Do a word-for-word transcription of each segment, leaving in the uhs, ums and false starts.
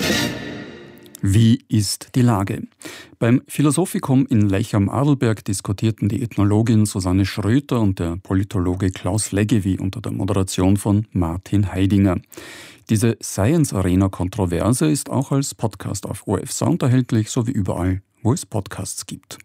Wie ist die Lage? Beim Philosophikum in Lech am Adelberg diskutierten die Ethnologin Susanne Schröter und der Politologe Klaus Leggevi unter der Moderation von Martin Heidinger. Diese Science-Arena-Kontroverse ist auch als Podcast auf O R F Sound erhältlich, sowie überall, wo es Podcasts gibt.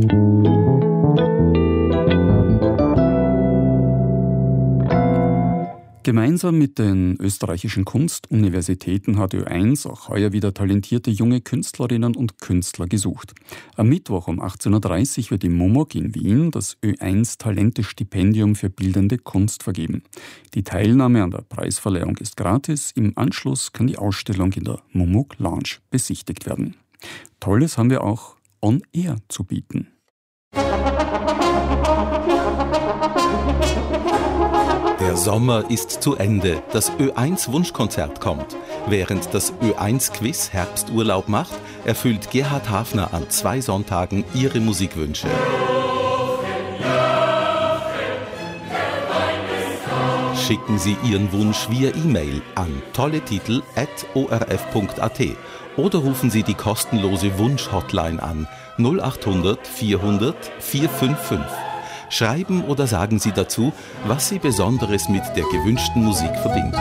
Gemeinsam mit den österreichischen Kunstuniversitäten hat Ö eins auch heuer wieder talentierte junge Künstlerinnen und Künstler gesucht. Am Mittwoch um achtzehn Uhr dreißig wird im Mumok in Wien das Ö eins Talente-Stipendium für bildende Kunst vergeben. Die Teilnahme an der Preisverleihung ist gratis. Im Anschluss kann die Ausstellung in der Mumok Lounge besichtigt werden. Tolles haben wir auch on air zu bieten. Der Sommer ist zu Ende. Das Ö eins Wunschkonzert kommt. Während das Ö eins Quiz Herbsturlaub macht, erfüllt Gerhard Hafner an zwei Sonntagen Ihre Musikwünsche. Schicken Sie Ihren Wunsch via E-Mail an tolletitel at o r f punkt a t oder rufen Sie die kostenlose Wunsch-Hotline an null acht hundert vierhundert vier fünf fünf. Schreiben oder sagen Sie dazu, was Sie Besonderes mit der gewünschten Musik verbinden.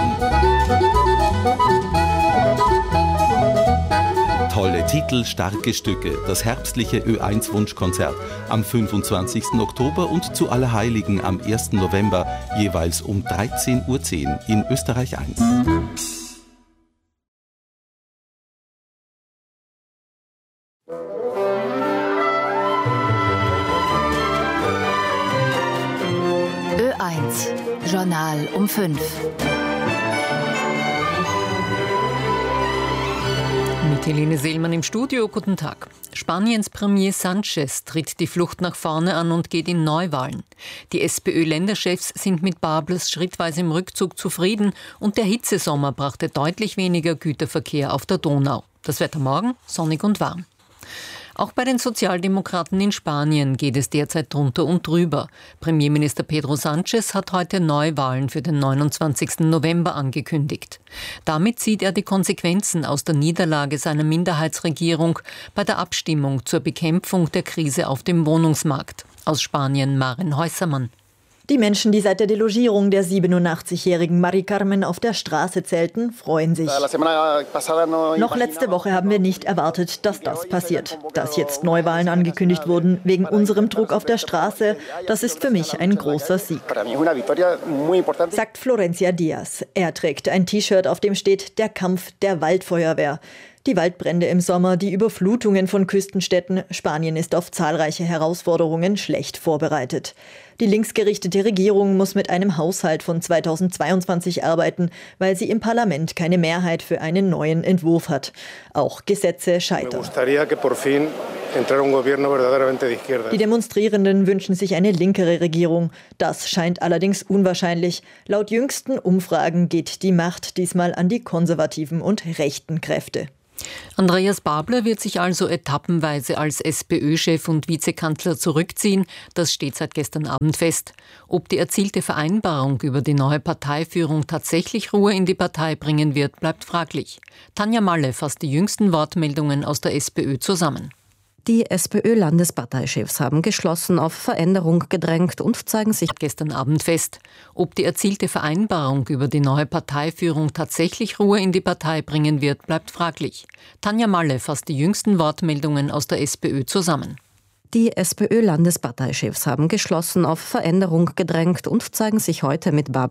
Tolle Titel, starke Stücke, das herbstliche Ö eins Wunschkonzert am fünfundzwanzigsten Oktober und zu Allerheiligen am ersten November, jeweils um dreizehn Uhr zehn in Österreich eins. Ö eins Journal um fünf. Mit Helene Seelmann im Studio, guten Tag. Spaniens Premier Sánchez tritt die Flucht nach vorne an und geht in Neuwahlen. Die SPÖ-Länderchefs sind mit Bables schrittweisem Rückzug zufrieden und der Hitzesommer brachte deutlich weniger Güterverkehr auf der Donau. Das Wetter morgen sonnig und warm. Auch bei den Sozialdemokraten in Spanien geht es derzeit drunter und drüber. Premierminister Pedro Sánchez hat heute Neuwahlen für den neunundzwanzigsten November angekündigt. Damit zieht er die Konsequenzen aus der Niederlage seiner Minderheitsregierung bei der Abstimmung zur Bekämpfung der Krise auf dem Wohnungsmarkt. Aus Spanien Maren Häusermann. Die Menschen, die seit der Delogierung der siebenundachtzig-jährigen Mari Carmen auf der Straße zelten, freuen sich. Noch letzte Woche haben wir nicht erwartet, dass das passiert. Dass jetzt Neuwahlen angekündigt wurden, wegen unserem Druck auf der Straße, das ist für mich ein großer Sieg, sagt Florencia Diaz. Er trägt ein T-Shirt, auf dem steht „Der Kampf der Waldfeuerwehr". Die Waldbrände im Sommer, die Überflutungen von Küstenstädten. Spanien ist auf zahlreiche Herausforderungen schlecht vorbereitet. Die linksgerichtete Regierung muss mit einem Haushalt von zweitausendzweiundzwanzig arbeiten, weil sie im Parlament keine Mehrheit für einen neuen Entwurf hat. Auch Gesetze scheitern. Die Demonstrierenden wünschen sich eine linkere Regierung. Das scheint allerdings unwahrscheinlich. Laut jüngsten Umfragen geht die Macht diesmal an die konservativen und rechten Kräfte. Andreas Babler wird sich also etappenweise als SPÖ-Chef und Vizekanzler zurückziehen. Das steht seit gestern Abend fest. Ob die erzielte Vereinbarung über die neue Parteiführung tatsächlich Ruhe in die Partei bringen wird, bleibt fraglich. Tanja Malle fasst die jüngsten Wortmeldungen aus der SPÖ zusammen. Die SPÖ-Landesparteichefs haben geschlossen auf Veränderung gedrängt und zeigen sich gestern Abend fest. Ob die erzielte Vereinbarung über die neue Parteiführung tatsächlich Ruhe in die Partei bringen wird, bleibt fraglich. Tanja Malle fasst die jüngsten Wortmeldungen aus der SPÖ zusammen. Die SPÖ-Landesparteichefs haben geschlossen auf Veränderung gedrängt und zeigen sich heute mit Babel